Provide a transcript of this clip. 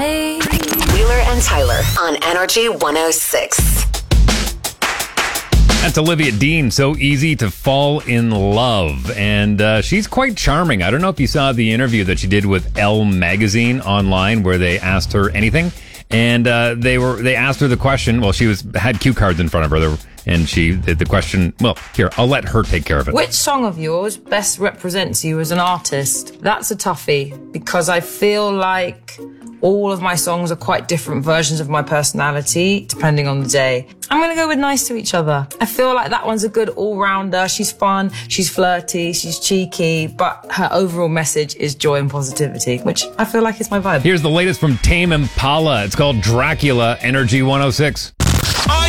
me. Wheeler and Tyler on Energy 106. That's Olivia Dean. So easy to fall in love. And she's quite charming. I don't know if you saw the interview that she did with Elle magazine online where they asked her anything. And they asked her the question. Well, she had cue cards in front of her. And the question, well, here, I'll let her take care of it. Which song of yours best represents you as an artist? That's a toughie because I feel like all of my songs are quite different versions of my personality, depending on the day. I'm going to go with Nice to Each Other. I feel like that one's a good all-rounder. She's fun, she's flirty, she's cheeky, but her overall message is joy and positivity, which I feel like is my vibe. Here's the latest from Tame Impala. It's called Dracula, Energy 106. I